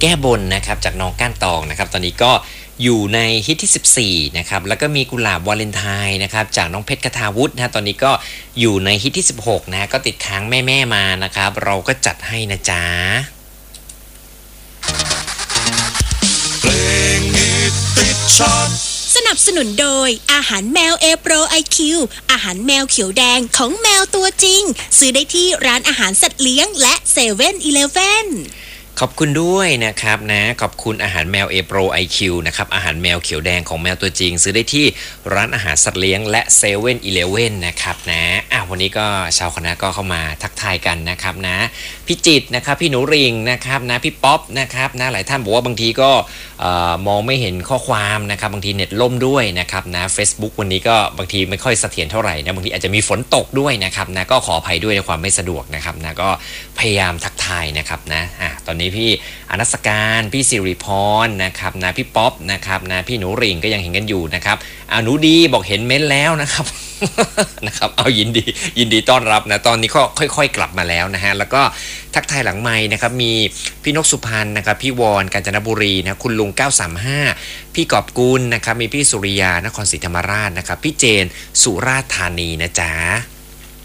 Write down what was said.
แก้บนนะครับจากน้องก้านตองนะครับตอนนี้ก็อยู่ในฮิตที่14นะครับแล้วก็มีกุหลาบวาเลนไทน์นะครับจากน้องเพชรคทาวุฒินะตอนนี้ก็อยู่ในฮิตที่16นะก็ติดค้างแม่ๆมานะครับเราก็จัดให้นะจ๊ะเพลงฮิตติดชาร์ตสนับสนุนโดยอาหารแมวเอโปรไอคิวอาหารแมวเขียวแดงของแมวตัวจริงซื้อได้ที่ร้านอาหารสัตว์เลี้ยงและเซเว่นอีเลฟเว่นขอบคุณด้วยนะครับนะขอบคุณอาหารแมวเอโปรไอคิวนะครับอาหารแมวเขียวแดงของแมวตัวจริงซื้อได้ที่ร้านอาหารสัตว์เลี้ยงและเซเว่นอีเลฟเว่นนะครับนะวันนี้ก็ชาวคณะก็เข้ามาทักทายกันนะครับนะพี่จิตนะครับพี่หนูริงนะครับนะพี่ป๊อปนะครับนะหลายท่านบอกว่าบางทีก็มองไม่เห็นข้อความนะครับบางทีเน็ตล่มด้วยนะครับนะ Facebook วันนี้ก็บางทีไม่ค่อยเสถียรเท่าไหร่นะบางทีอาจจะมีฝนตกด้วยนะครับนะก็ขออภัยด้วยในความไม่สะดวกนะครับนะก็พยายามทักทายนะครับนะตอนนี้พี่อนัสการพี่สิริพรนะครับนะพี่ป๊อปนะครับนะพี่หนูริงก็ยังเห็นกันอยู่นะครับหนูดีบอกเห็นเม้นแล้วนะครับ นะครับเอายินดีต้อนรับนะตอนนี้ก็ค่อยๆกลับมาแล้วนะฮะแล้วก็ทักทายหลังไมค์นะครับมีพี่นกสุพรรณนะครับพี่วอนกาญจนบุรีนะคุณลุง935พี่กอบกุลนะครับมีพี่สุริยานครศรีธรรมราชนะครับพี่เจนสุราษฎร์ธานีนะจ๊ะ